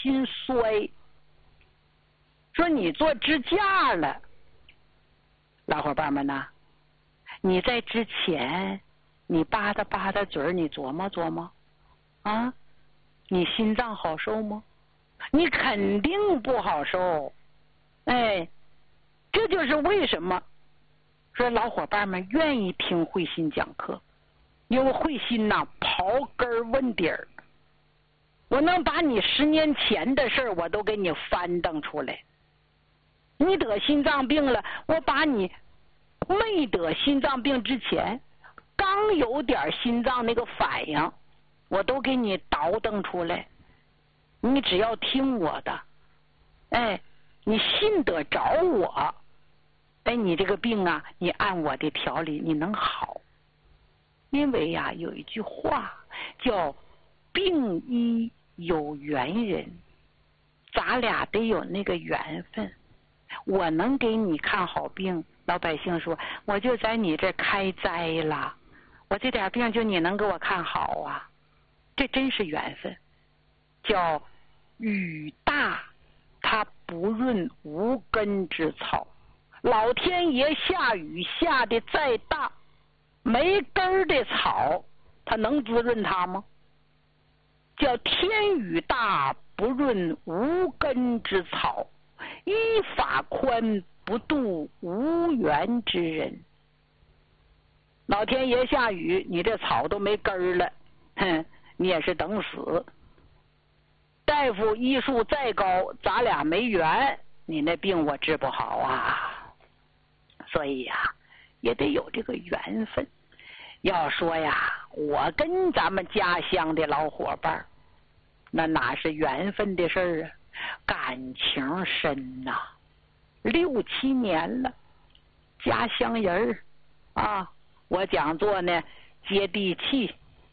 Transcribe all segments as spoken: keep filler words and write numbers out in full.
心衰。说你做支架了，老伙伴们呐，你在之前，你吧嗒吧嗒嘴儿，你琢磨琢磨，啊，你心脏好受吗？你肯定不好受。哎，这就是为什么说老伙伴们愿意听慧心讲课，因为慧心呐、啊、刨根问底儿，我能把你十年前的事儿我都给你翻腾出来。你得心脏病了，我把你没得心脏病之前刚有点心脏那个反应我都给你倒腾出来。你只要听我的，哎，你信得着我，哎，你这个病啊，你按我的调理你能好。因为呀、啊、有一句话叫病医有缘人，咱俩得有那个缘分。我能给你看好病，老百姓说我就在你这开斋了，我这点病就你能给我看好啊，这真是缘分。叫雨大它不润无根之草，老天爷下雨下的再大，没根的草它能滋润它吗？叫天雨大不润无根之草，依法宽不度无缘之人。老天爷下雨，你这草都没根儿了，哼，你也是等死。大夫医术再高，咱俩没缘，你那病我治不好啊。所以呀、啊，也得有这个缘分。要说呀，我跟咱们家乡的老伙伴，那哪是缘分的事儿啊？感情深呐、啊，六七年了，家乡人儿啊，我讲座呢接地气，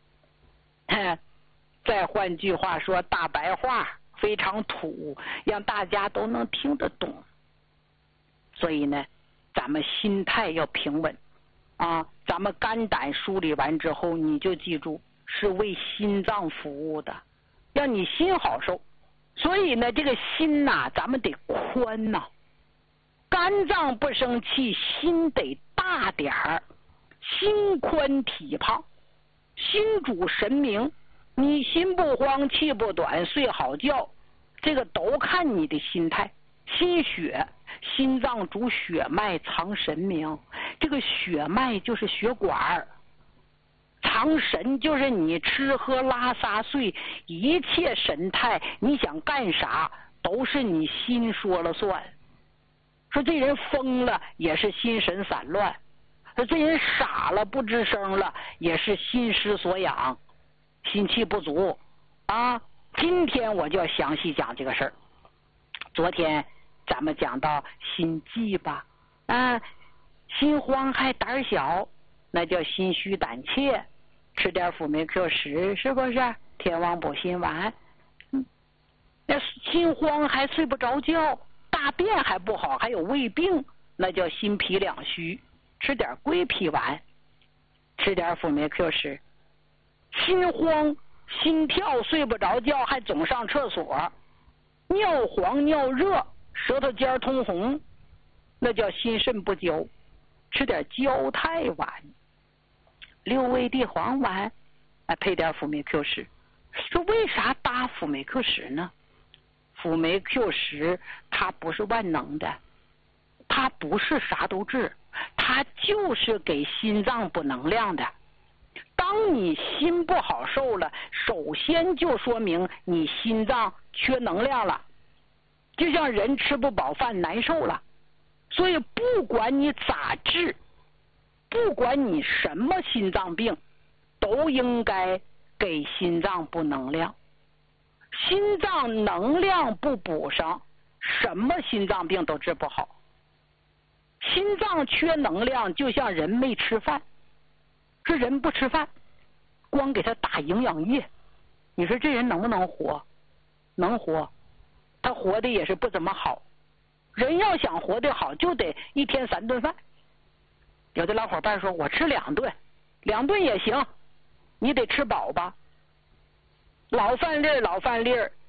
再换句话说，大白话非常土，让大家都能听得懂。所以呢，咱们心态要平稳啊，咱们肝胆梳理完之后，你就记住是为心脏服务的，让你心好受。所以呢，这个心呐、啊，咱们得宽呐、啊，肝脏不生气，心得大点儿，心宽体胖，心主神明，你心不慌，气不短，睡好觉，这个都看你的心态。心血，心脏主血脉，藏神明，这个血脉就是血管，藏神就是你吃喝拉撒睡一切神态，你想干啥都是你心说了算。说这人疯了也是心神散乱，说这人傻了不吱声了也是心失所养，心气不足啊。今天我就要详细讲这个事儿。昨天咱们讲到心悸吧，啊，心慌还胆小，那叫心虚胆怯，吃点辅酶 Q 十，是不是？天王补心丸。嗯，那心慌还睡不着觉，大便还不好，还有胃病，那叫心脾两虚，吃点归脾丸，吃点辅酶 Q 十。心慌心跳睡不着觉，还总上厕所，尿黄尿热，舌头尖通红，那叫心肾不交，吃点焦太丸，六味地黄丸，啊，配点辅酶 Q 十。说为啥搭辅酶 Q 十呢？辅酶 Q 十它不是万能的，它不是啥都治，它就是给心脏补能量的。当你心不好受了，首先就说明你心脏缺能量了，就像人吃不饱饭难受了。所以不管你咋治，不管你什么心脏病，都应该给心脏补能量。心脏能量不补上，什么心脏病都治不好。心脏缺能量就像人没吃饭，这人不吃饭，光给他打营养液，你说这人能不能活？能活，他活的也是不怎么好。人要想活得好，就得一天三顿饭。有的老伙伴说我吃两顿，两顿也行，你得吃饱吧。老饭粒儿老饭粒儿，